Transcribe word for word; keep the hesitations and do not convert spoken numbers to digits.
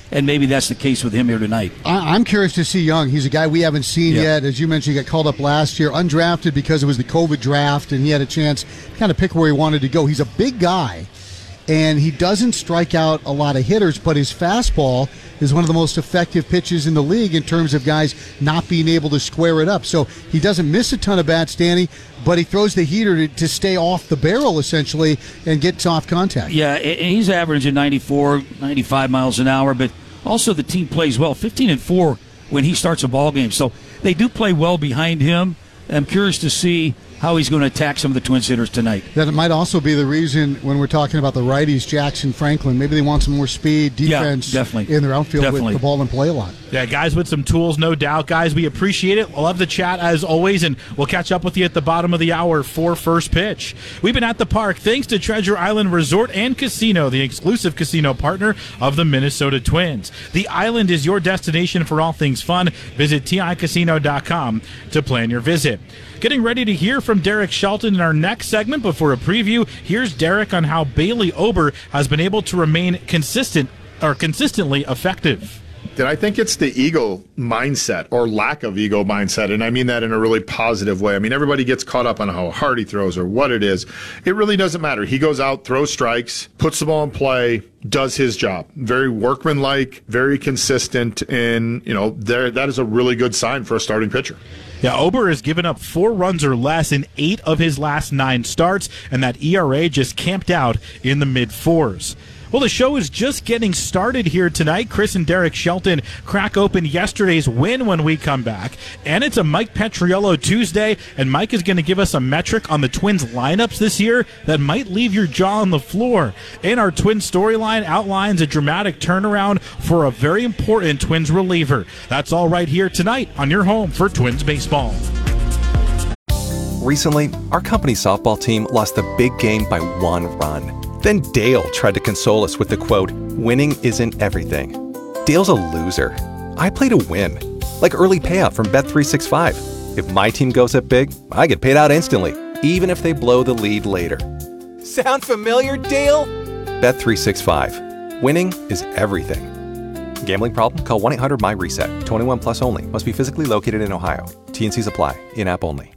and maybe that's the case with him here tonight. I- I'm curious to see Young. He's a guy we haven't seen yeah. yet. As you mentioned, he got called up last year, undrafted because it was the COVID draft, and he had a chance to kind of pick where he wanted to go. He's a big guy, and he doesn't strike out a lot of hitters, but his fastball is one of the most effective pitches in the league in terms of guys not being able to square it up. So he doesn't miss a ton of bats, Danny, but he throws the heater to, to stay off the barrel, essentially, and get soft contact. Yeah, and he's averaging ninety-four, ninety-five miles an hour, but also the team plays well, fifteen and four when he starts a ball game. So they do play well behind him. I'm curious to see how he's going to attack some of the Twins hitters tonight. That might also be the reason when we're talking about the righties, Jackson, Franklin, maybe they want some more speed, defense yeah, definitely. in their outfield definitely. with the ball and play a lot. Yeah, guys with some tools, no doubt. Guys, we appreciate it. Love the chat as always, and we'll catch up with you at the bottom of the hour for First Pitch. We've been at the park thanks to Treasure Island Resort and Casino, the exclusive casino partner of the Minnesota Twins. The island is your destination for all things fun. Visit T I casino dot com to plan your visit. Getting ready to hear from Derek Shelton in our next segment. Before a preview, here's Derek on how Bailey Ober has been able to remain consistent or consistently effective. That I think it's the ego mindset or lack of ego mindset, and I mean that in a really positive way. I mean, everybody gets caught up on how hard he throws or what it is. It really doesn't matter. He goes out, throws strikes, puts the ball in play, does his job. Very workmanlike, very consistent, and, you know, there that is a really good sign for a starting pitcher. Yeah, Ober has given up four runs or less in eight of his last nine starts, and that E R A just camped out in the mid-fours. Well, the show is just getting started here tonight. Chris and Derek Shelton crack open yesterday's win when we come back. And it's a Mike Petriello Tuesday, and Mike is going to give us a metric on the Twins lineups this year that might leave your jaw on the floor. And our Twins storyline outlines a dramatic turnaround for a very important Twins reliever. That's all right here tonight on your home for Twins baseball. Recently, our company's softball team lost the big game by one run. Then Dale tried to console us with the quote, "Winning isn't everything." Dale's a loser. I play to win. Like early payout from Bet three sixty-five. If my team goes up big, I get paid out instantly, even if they blow the lead later. Sound familiar, Dale? Bet three sixty-five. Winning is everything. Gambling problem? Call one eight hundred M Y RESET. twenty-one plus only. Must be physically located in Ohio. T and C's apply. In-app only.